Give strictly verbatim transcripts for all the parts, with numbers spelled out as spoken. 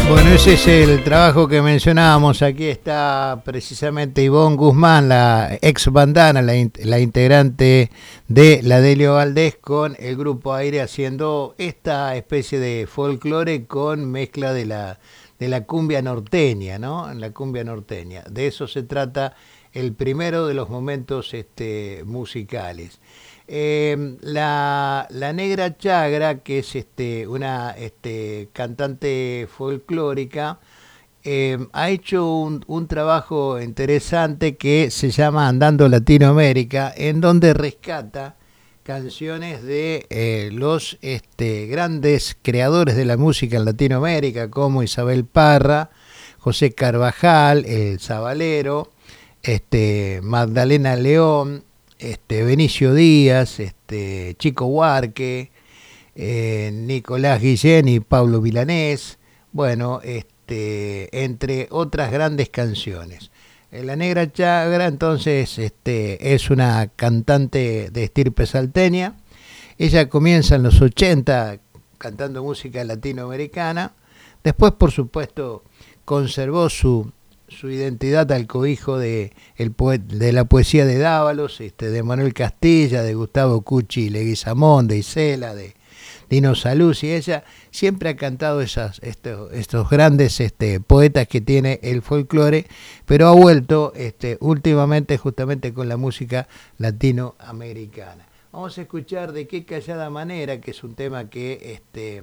Bueno, ese es el trabajo que mencionábamos. Aquí está precisamente Ivonne Guzmán, la ex bandana, la, in- la integrante de la Delio Valdés, con el grupo Aire, haciendo esta especie de folclore con mezcla de la, de la cumbia norteña, ¿no? La cumbia norteña. De eso se trata el primero de los momentos este, musicales. Eh, la, la Negra Chagra, que es este, una este, cantante folclórica, eh, ha hecho un, un trabajo interesante que se llama Andando Latinoamérica, en donde rescata canciones de eh, los este, grandes creadores de la música en Latinoamérica, como Isabel Parra, José Carvajal, el Zabalero, este, Magdalena León, este, Benicio Díaz, este, Chico Huarque, eh, Nicolás Guillén y Pablo Milanés, bueno, este, entre otras grandes canciones. Eh, La Negra Chagra entonces este, es una cantante de estirpe salteña. Ella comienza en los ochenta cantando música latinoamericana. Después, por supuesto, conservó su, su identidad al cobijo de, el poet, de la poesía de Dávalos, este, de Manuel Castilla, de Gustavo Cuchi Leguizamón, de Isela, de Dino Saluzzi. Ella siempre ha cantado esas, estos, estos grandes este, poetas que tiene el folclore, pero ha vuelto este, últimamente justamente con la música latinoamericana. Vamos a escuchar De qué callada manera, que es un tema que este,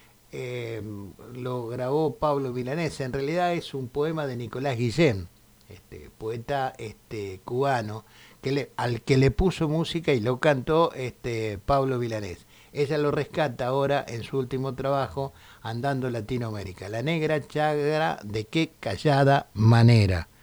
eh, lo grabó Pablo Milanés. En realidad es un poema de Nicolás Guillén, este, poeta este, cubano, que le, al que le puso música y lo cantó este, Pablo Milanés. Ella lo rescata ahora en su último trabajo, Andando Latinoamérica. La Negra Chagra, De qué callada manera.